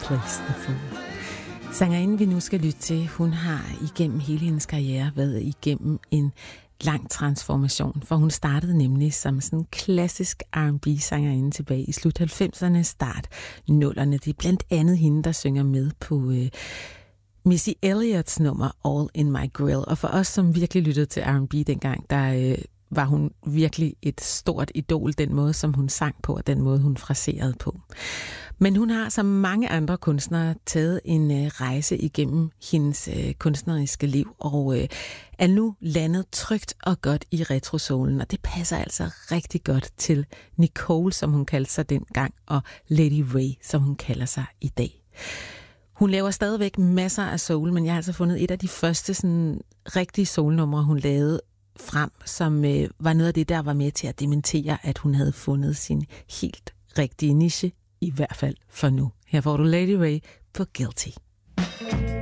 plays the fool. Sangerinden, vi nu skal lytte til, hun har igennem hele hendes karriere været igennem en lang transformation, for hun startede nemlig som sådan en klassisk R&B-sangerinde tilbage i slut 90'erne, start 0'erne. Det er blandt andet hende, der synger med på Missy Elliott's nummer All in My Grill. Og for os, som virkelig lyttede til R&B dengang, der var hun virkelig et stort idol, den måde, som hun sang på, og den måde, hun fraserede på. Men hun har, som mange andre kunstnere, taget en rejse igennem hendes kunstneriske liv, og er nu landet trygt og godt i retrosolen, og det passer altså rigtig godt til Nicole, som hun kaldte sig dengang, og Lady Ray, som hun kalder sig i dag. Hun laver stadigvæk masser af soul, men jeg har altså fundet et af de første sådan rigtige soulnumre, hun lavede frem, som var noget af det, der var med til at dementere, at hun havde fundet sin helt rigtige niche, i hvert fald for nu. Her får du Lady Ray på Guilty.